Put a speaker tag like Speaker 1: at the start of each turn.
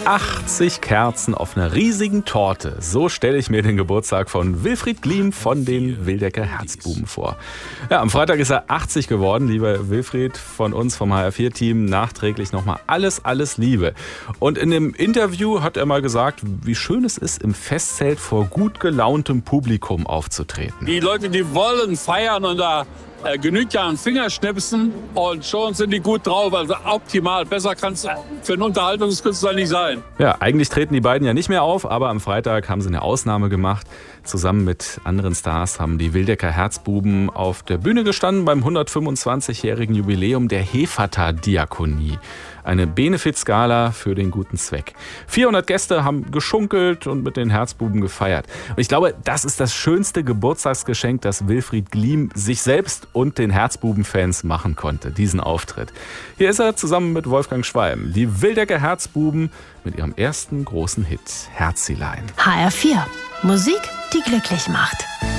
Speaker 1: 80 Kerzen auf einer riesigen Torte. So stelle ich mir den Geburtstag von Wilfried Gliem von den Wildecker Herzbuben vor. Ja, am Freitag ist er 80 geworden. Lieber Wilfried, von uns vom HR4-Team nachträglich nochmal alles Liebe. Und in einem Interview hat er mal gesagt, wie schön es ist, im Festzelt vor gut gelauntem Publikum aufzutreten.
Speaker 2: Die Leute, die wollen feiern und da genügt ja ein Fingerschnipsen und schon sind die gut drauf. Also optimal. Besser kann es für einen Unterhaltungskünstler nicht sein.
Speaker 1: Ja, eigentlich treten die beiden ja nicht mehr auf, aber am Freitag haben sie eine Ausnahme gemacht. Zusammen mit anderen Stars haben die Wildecker Herzbuben auf der Bühne gestanden beim 125-jährigen Jubiläum der Hefata-Diakonie. Eine Benefizgala für den guten Zweck. 400 Gäste haben geschunkelt und mit den Herzbuben gefeiert. Und ich glaube, das ist das schönste Geburtstagsgeschenk, das Wilfried Gliem sich selbst und den Herzbuben-Fans machen konnte, diesen Auftritt. Hier ist er zusammen mit Wolfgang Schwalm. Die Wildecker Herzbuben mit ihrem ersten großen Hit, Herzilein.
Speaker 3: HR4. Musik, die glücklich macht.